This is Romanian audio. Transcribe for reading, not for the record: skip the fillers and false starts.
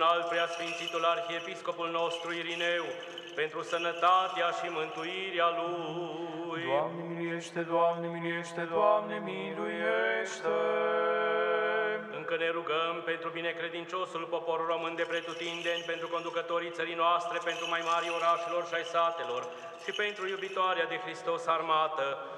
personal preasfințitul arhiepiscopul nostru Irineu, pentru sănătatea și mântuirea lui. Doamne miluiește, Doamne miluiește, Doamne miluiește! Încă ne rugăm pentru binecredinciosul popor român de pretutindeni, pentru conducătorii țării noastre, pentru mai mari orașelor și ai satelor și pentru iubitoarea de Hristos armată,